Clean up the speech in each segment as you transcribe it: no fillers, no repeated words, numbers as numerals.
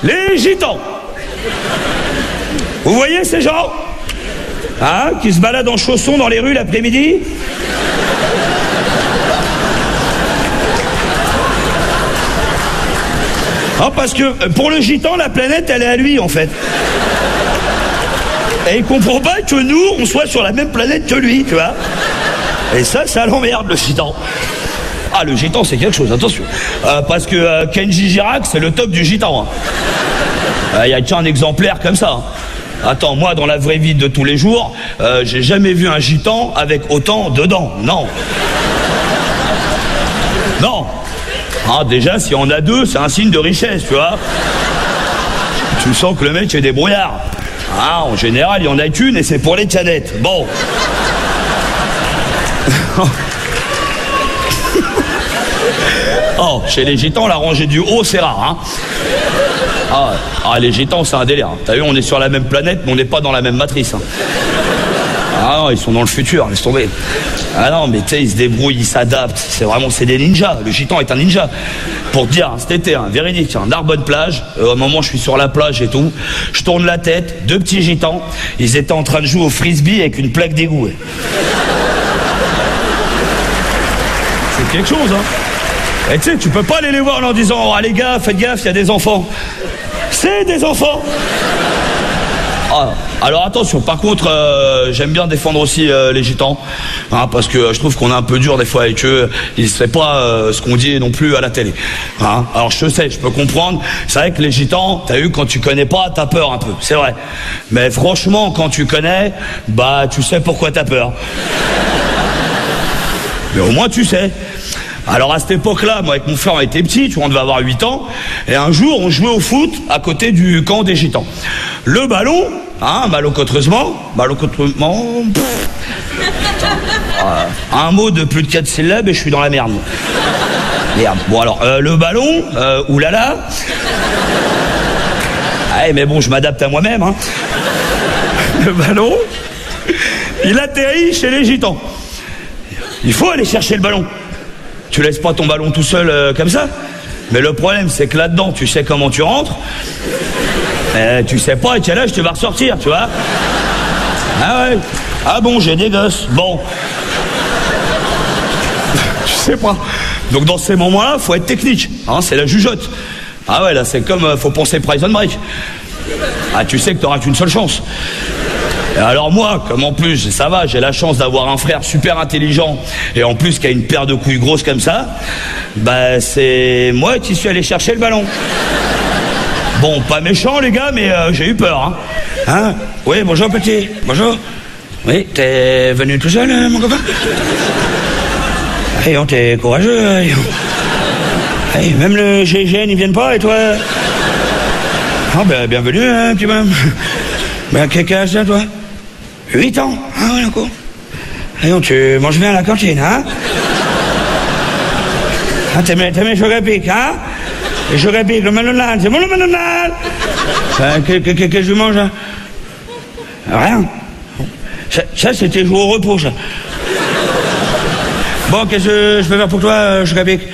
Les gitans. Vous voyez ces gens, hein, qui se baladent en chaussons dans les rues l'après-midi? Ah, parce que pour le gitan, la planète, elle est à lui, en fait. Et il comprend pas que nous, on soit sur la même planète que lui, tu vois. Et ça l'emmerde, le gitan. Ah, le gitan, c'est quelque chose, attention. Parce que Kenji Girac, c'est le top du gitan. Il y a qu'un exemplaire comme ça. Attends, moi, dans la vraie vie de tous les jours, j'ai jamais vu un gitan avec autant de dents. Non. Non. Ah, déjà, si on a deux, c'est un signe de richesse, tu vois. Tu sens que le mec est débrouillard. Ah, en général, il y en a qu'une et c'est pour les cadettes. Bon. Oh, chez les gitans, la rangée du haut, c'est rare, hein. Ah, les gitans, c'est un délire. T'as vu, on est sur la même planète, mais on n'est pas dans la même matrice. Hein. Ah non, ils sont dans le futur, laisse tomber. Ah non, mais tu sais, ils se débrouillent, ils s'adaptent. C'est des ninjas. Le gitan est un ninja. Pour te dire, cet été, véridique, Narbonne plage. Au moment, je suis sur la plage et tout. Je tourne la tête, deux petits gitans. Ils étaient en train de jouer au frisbee avec une plaque d'égout. C'est quelque chose, hein. Et tu sais, tu peux pas aller les voir en leur disant, ah les gars, faites gaffe, il y a des enfants. C'est des enfants. Ah, alors attention, par contre, j'aime bien défendre aussi les gitans, hein, parce que je trouve qu'on est un peu dur des fois avec eux. Ils ne savent pas ce qu'on dit non plus à la télé. Hein. Alors je sais, je peux comprendre. C'est vrai que les gitans, t'as vu, quand tu connais pas, t'as peur un peu, c'est vrai. Mais franchement, quand tu connais, bah tu sais pourquoi t'as peur. Mais au moins tu sais. Alors à cette époque-là, moi avec mon frère on était petits, tu vois, on devait avoir 8 ans, et un jour on jouait au foot à côté du camp des gitans. Le ballon, hein, malencontreusement, un mot de plus de 4 syllabes et je suis dans la merde. Merde. Bon alors, le ballon, oulala. Ah, mais bon, je m'adapte à moi-même, hein. Le ballon, il atterrit chez les gitans. Il faut aller chercher le ballon. Tu laisses pas ton ballon tout seul comme ça. Mais le problème, c'est que là-dedans, tu sais comment tu rentres. Tu sais pas à quel âge tu vas ressortir, tu vois. Ah ouais. Ah bon, j'ai des gosses. Bon. Tu sais pas. Donc dans ces moments-là, faut être technique. Hein, c'est la jugeote. Ah ouais, là, c'est comme faut penser Prison Break. Ah, tu sais que t'auras qu'une seule chance. Et alors moi, comme en plus, ça va, j'ai la chance d'avoir un frère super intelligent et en plus qui a une paire de couilles grosses comme ça, bah c'est moi qui suis allé chercher le ballon. Bon, pas méchant les gars, mais j'ai eu peur, hein. Oui, bonjour petit, bonjour. Oui, t'es venu tout seul, mon copain? Hey, on t'es courageux, hey, même le GIGN, ils viennent pas, et toi? Ah ben, bienvenue, hein, petit bonhomme. Ben, quel âge t'as, toi? 8 ans. Ah ouais, d'accord. Allez, tu manges bien à la cantine, hein? Ah, t'aimes les chocs à pic, hein? Les chocs à pic, le McDonald's, c'est bon le McDonald's? Qu'est-ce que tu manges, hein? Rien. Ça c'était jouer au repos, ça. Bon, qu'est-ce que je peux faire pour toi, chocs à pic?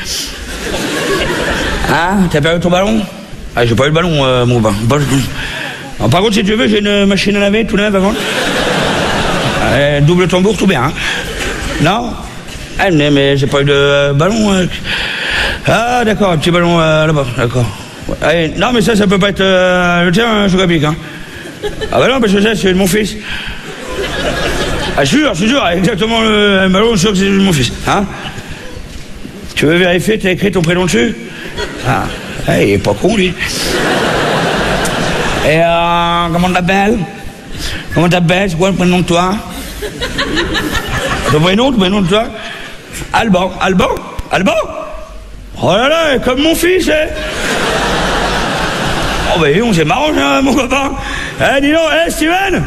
Hein? T'as perdu ton ballon? Ah, j'ai pas eu le ballon, mon bain. Alors, par contre, si tu veux, j'ai une machine à laver tout neuf avant. Double tambour, tout bien, hein. Non? Ah, mais j'ai pas eu de ballon. Ah, d'accord, un petit ballon là-bas, d'accord. Ouais. Non, mais ça peut pas être le tien, je réplique, hein. Ah bah non, parce que ça, c'est de mon fils. Ah, je suis sûr, exactement le ballon, je suis sûr que c'est de mon fils, hein. Tu veux vérifier, t'as écrit ton prénom dessus? Ah, il est pas con, lui. Et comment t'appelles? Comment t'appelles? C'est quoi le prénom de toi? Ton prénom de toi? Alban. Alban? Oh là là, comme mon fils, hein. Oh ben on c'est marrant, hein, mon copain. Eh, dis donc, Steven.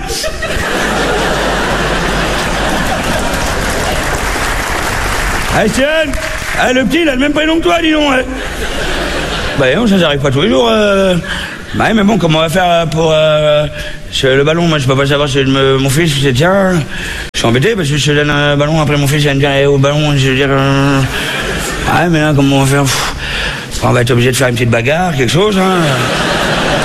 Steven. Le petit, il a le même prénom que toi, dis donc. Ben non, ça j'arrive pas tous les jours. Bah mais bon, comment on va faire pour le ballon? Moi je peux pas savoir si mon fils c'est tiens. Je suis embêté parce que je te donne un ballon, après mon fils il vient me dire au ballon, je veux dire ah mais là comment on va faire? On va être obligé de faire une petite bagarre, quelque chose, hein.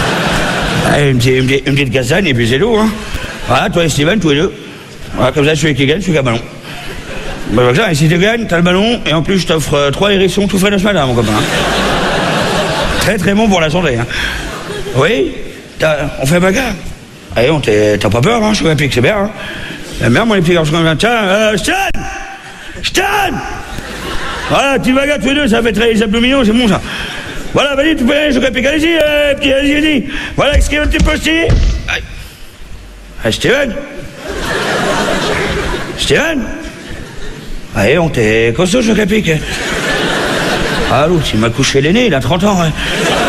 Allez, une petite castagne et puis c'est tout, hein. Voilà, toi et Steven, tous les deux. Voilà, comme ça, celui qui gagne, celui qui a le ballon. Bah, voilà, et si tu gagnes, t'as le ballon, et en plus, je t'offre 3 érections tout frais de ce matin, mon copain. Très très bon pour la santé, hein. Oui, on fait bagarre. Allez, t'as pas peur, hein, je suis rapide, c'est bien, hein. Merde, moi, les petits garçons comme ça. Tiens, Stan! Voilà, petite bagarre tous les deux, ça fait très les abdominaux, c'est bon, ça. Voilà, vas-y, tu peux aller, je réplique, allez-y, petit, vas-y. Voilà, est-ce qu'il y a un petit postier? Steven? Allez, on t'est costaud, je réplique. Ah, l'autre, il m'a couché les nez, il a 30 ans, hein.